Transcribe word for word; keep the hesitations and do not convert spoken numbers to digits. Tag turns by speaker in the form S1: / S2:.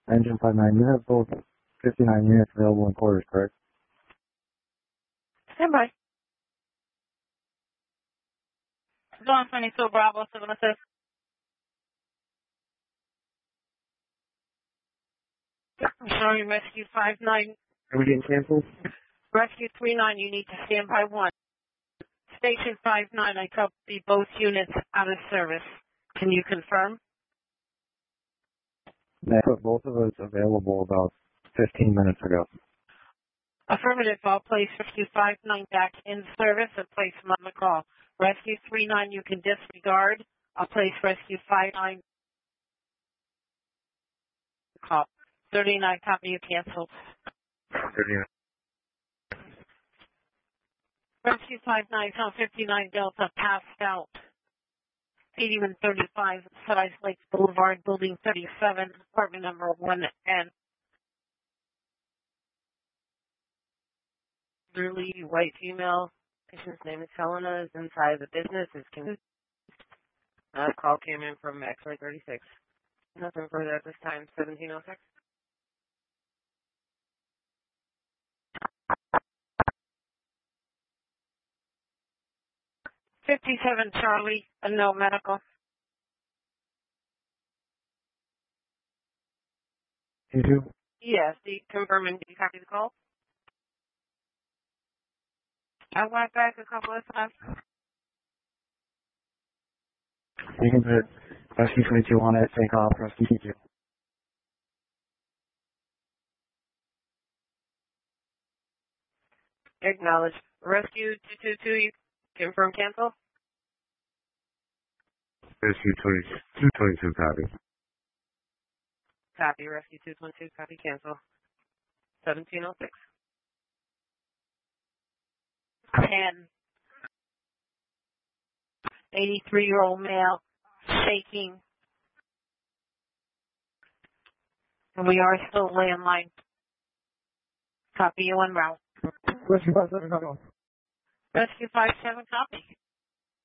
S1: Engine five nine, you have both fifty-nine units available in quarters, correct?
S2: Stand by. Dawn twenty-two Bravo, seven assist. I'm sorry, Rescue five nine.
S1: Are we getting canceled?
S2: Rescue three nine, you need to stand by one. Station five nine, I copy both units out of service. Can you confirm?
S1: They put both of us available about fifteen minutes ago.
S2: Affirmative, I'll place Rescue five nine back in service and place them on the call. Rescue three nine, you can disregard. I'll place Rescue five nine call. thirty-nine, copy, you canceled.
S1: thirty-nine.
S2: Rescue five nine, Town fifty-nine Delta, passed out. eighty-one thirty-five, Sunrise Lakes Boulevard, Building thirty-seven, apartment number one N. Elderly, white female. Patient's name is Helena, is inside the business. Is con- uh, call came in from X-ray thirty-six. Nothing further at this time, seventeen oh six. fifty-seven Charlie, a no medical.
S1: You do?
S2: Yes, do you confirm and do you copy the call? I went back a couple of times.
S1: You can put Rescue twenty-two on it, take off, Rescue twenty-two.
S2: Acknowledge. Rescue two two two, you confirm cancel?
S1: Rescue two twenty-two, copy.
S2: Copy, Rescue two twenty-two, copy, cancel. seventeen oh six. ten. eighty-three-year-old male, shaking. And we are still landline. Copy you en route.
S1: Rescue five seven, copy.
S2: Rescue five seven, copy.